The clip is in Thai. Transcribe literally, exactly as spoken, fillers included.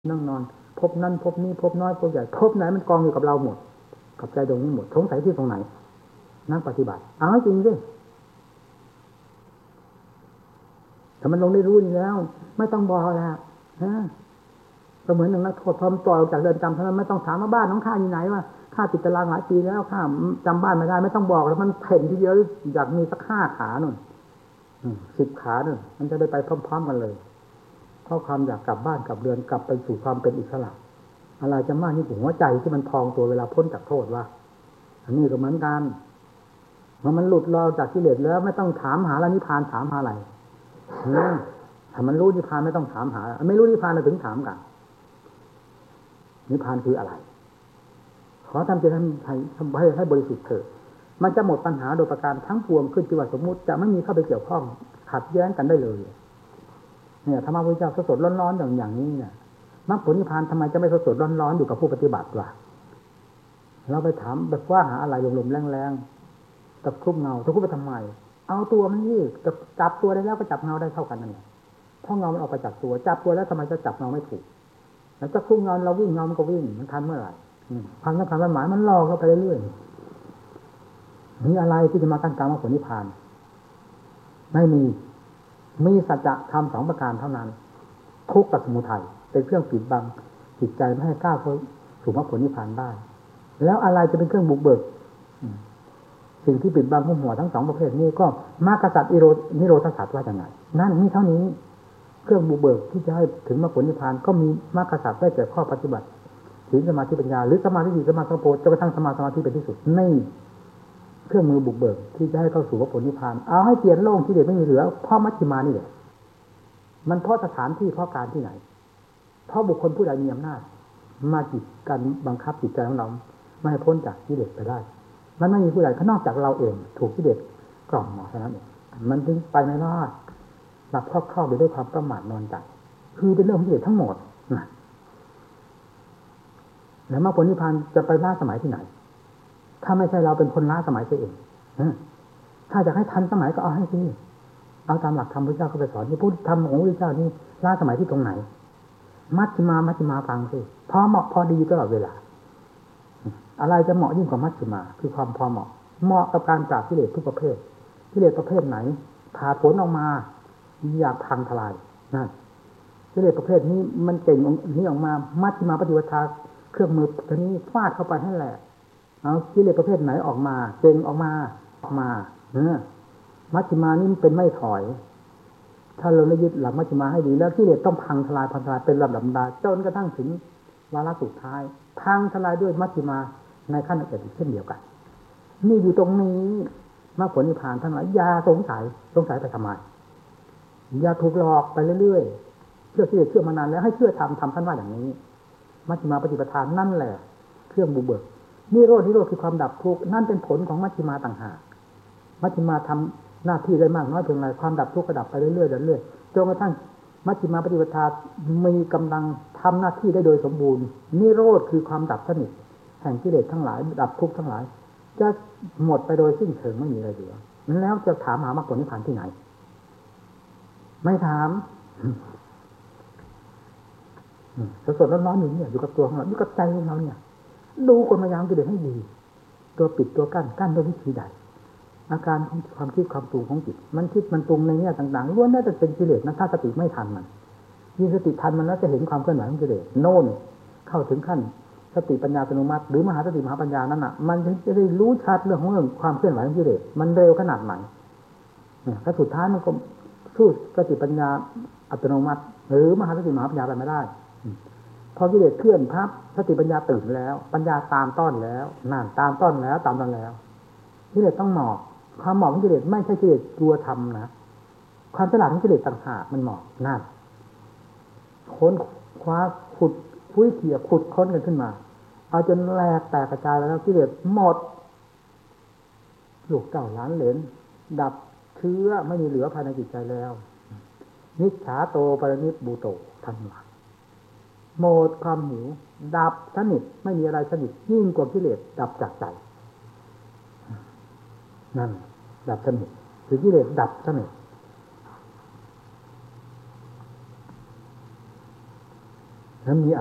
นั่งนอนพบนั่นพบนี่พบน้อยพบใหญ่พบไหนมันกองอยู่กับเราหมดกับใจตรงนี้หมดสงสัยที่ตรงไหนนักปฏิบัติเอาจริงสิถ้ามันลงได้รู้นี่แล้วไม่ต้องบอกแล้วฮะก็เหมือนหนึ่งนักโทษพอปล่อยออกจากเรือนจำเท่านั้นไม่ต้องถามว่าบ้านน้องข้าอยู่ไหนว่าข้าติดตารางหลายปีแล้วข้าจำบ้านไม่ได้ไม่ต้องบอกแล้วมันเพ่นทีเดียวอยากมีสักห้าขาหนึ่งสิบขาหนึ่งมันจะได้ไปพร้อมๆกันเลยเพราะความอยากกลับบ้านกลับเรือนกลับไปสู่ความเป็นอิสระอะไรจะมากนี่ถึงหัวใจที่มันพองตัวเวลาพ้นจากโทษว่าอันนี้ก็เหมือนกันเมื่อมันหลุดเราจากกิเลสแล้วไม่ต้องถามหาละนิพพานถามหาอะไรถ้ามันรู้นิพพานไม่ต้องถามหาไม่รู้นิพพานเราถึงถามกันนิพพานคืออะไรขอทำใจให้ให้ให้บริสุทธิ์เถิดมันจะหมดปัญหาโดยประการทั้งปวงขึ้นที่ว่าสมมุติจะไม่มีเข้าไปเกี่ยวข้องขัดแย้งกันได้เลยเนี่ยธรรมะพระเจ้าสดๆร้อนๆอย่างอย่างนี้เนี่ยมรรคผลนิพพานทำไมจะไม่สดๆร้อนๆอยู่กับผู้ปฏิบัติวะเราไปถามแบบว่าหาอะไรลมๆแรงๆตะคุบเงาตะคุบไปทำไมเอาตัวมันนี่จะจับตัวได้แล้วก็จับเงาได้เท่ากันนั่นแหละเพราะเงามันออกไปจากตัวจับตัวแล้วทำไมจะจับเงาไม่ถูกแล้วจะคุบเงาเราวิ่งเงามันก็วิ่งมันทันเมื่อไหร่ความสำคัญมันหมายมันล่อเข้าไปเรื่อยๆมีอะไรที่จะมากั้นกลางมรรคผลนิพพานไม่มีมีสัจธรรมสองประการเท่านั้นทุกข์กับสมุทัยเป็นเครื่องปิดบังจิตใจไม่ให้ก้าวเข้าสู่มรรคผลนิพพานได้แล้วอะไรจะเป็นเครื่องบุกเบิกสิ่งที่ปิดบังหุ้มหัวทั้งสองประเภทนี้ก็มรรคสัจนิโรธนิโรธสัจว่าอย่างไรนั่นมีเท่านี้เครื่องบุกเบิกที่จะให้ถึงมรรคผลนิพพานก็มีมรรคสัจได้แก่ข้อปฏิบัติศีลสมาธิปัญญาหรือสมาธิสมาธิโพจนกระทั่งสมาสมาธิเป็นที่สุดนี่เครื่องมือบุกเบิกที่จะให้เข้าสู่มรรคผลนิพพานเอาให้เปลี่ยนโลกที่เด็ดไม่มีเหลือเพราะมัชฌิมานี่แหละมันเพราะสถานที่เพราะการที่ไหนเพราะบุคคลผู้ใดมีอำนาจมาจิตการบังคับจิตใจของเราไม่ให้พ้นจากกิเลสไปได้มันไม่มีผู้ใดนอกจากเราเองถูกกิเลสกล่อมหมอเท่านั้นเองมันถึงไปไม่รอดหลับครอบครอบไปด้วยความประมาทนอนใจคือเป็นเรื่องของกิเลสทั้งหมดนะแล้วมรรคผลนิพพานจะไปล้าสมัยที่ไหนถ้าไม่ใช่เราเป็นคนล้าสมัยตัวเองถ้าจะให้ทันสมัยก็เอาให้ที่เอาตามหลักธรรมพระเจ้าเขาไปสอนที่พูดธรรมของพระเจ้านี่ล้าสมัยที่ตรงไหนมัชฌิมามัชฌิมาฟังสิพอเหมาะพอดีตลอดเวลาอะไรจะเหมาะยิ่งกว่ามัชฌิมาคือความพอเหมาะเหมาะกับการปราบกิเลสทุกประเภทกิเลสประเภทไหนผ่าผลออกมาอยากพังทลายนั่นกิเลสประเภทนี้มันเก่งนี้ออกมามัชฌิมาปฏิปทาเครื่องมือตัวนี้ฟาดเข้าไปให้แหละเอากิเลสประเภทไหนออกมาเก่งออกมาออกมาเออมัชฌิมานี่เป็นไม่ถอยถ้าเราไม่ยึดหลักมัชฌิมาให้ดีแล้วกิเลสต้องพังทลายพังทลายเป็นลำดับดาจนกระทั่งถึงวาระสุดท้ายพังทลายด้วยมัชฌิมาในขั้นละเอียดเช่นเดียวกันนี่อยู่ตรงนี้มรรคผลนิพพานทั้งหลายอย่าสงสัยสงสัยไปทำไมอย่าถูกหลอกไปเรื่อยๆเชื่อกิเลสเชื่อมานานแล้วให้เชื่อทำทำท่านว่าอย่างนี้มัชฌิมาปฏิปทานนั่นแหละเครื่องบุกเบิกนิโรธนิโรธคือความดับทุกข์นั่นเป็นผลของมัชฌิมาต่างหากมัชฌิมาทำหน้าที่ได้มากน้อยเพียงไรความดับทุกข์ก็ดับไปเรื่อยๆเรื่อยๆจนกระทั่งมัชฌิมาปฏิปทามีกำลังทำหน้าที่ได้โดยสมบูรณ์นิโรธคือความดับสนิทแห่งกิเลสทั้งหลายดับทุกข์ทั้งหลายจะหมดไปโดยสิ้นเชิงไม่มีอะไรเหลือแล้วจะถามหามรรคผลนิพพานที่ไหนไม่ถามสดๆร้อนๆอยู่เนี่ยอยู่กับตัวของเราอยู่กับใจของเราเนี่ยดูกลมายามกิเลสให้ดีตัวปิดตัวกั้นกั้นด้วยวิธีใดอาการของความคิดความปรุงของจิตมันคิดมันปรุงในแง่ต่างๆล้วนแล้วแต่เป็นกิเลสนะถ้าสติไม่ทันมันยิ่งสติทันมันแล้วจะเห็นความเคลื่อนไหวของกิเลสโน่นเข้าถึงขั้นสติปัญญาอัตโนมัติหรือมหาสติมหาปัญญานั้นน่ะมันจะได้รู้ชัดเรื่องของเรื่องความเคลื่อนไหวของกิเลสมันเร็วขนาดไหนเนี่ยถ้าสุดท้ายมันก็สู้สติปัญญาอัตโนมัติหรือมหาสติมหาปัญญาไปไม่ได้พอกิเลสเคลื่อนพับสติปัญญาตื่นแล้วปัญญาตามต้อนแล้วนั่นตามต้อนแล้วตามต้อนแล้วกิเลสต้องหมอบความหมอบของกิเลสไม่ใช่กิเลสตัวธรรมนะความฉลาดของกิเลสต่างหากมันหมอบนั่นค้นคว้าขุดคุ้ยเขี่ยขุดค้นกันขึ้นมาเอาจนแหลกแตกกระจายแล้วกิเลสหมดลูกเต่าล้านเหลนดับเชื้อไม่มีเหลือภายในจิตใจแล้วนิจฉาโตปรนิพบูโตทันหลังหมดความหิวดับสนิทไม่มีอะไรสนิทยิ่งกว่ากิเลสดับจากใจนั่นดับสนิทหรือกิเลสดับสนิทแล้วมี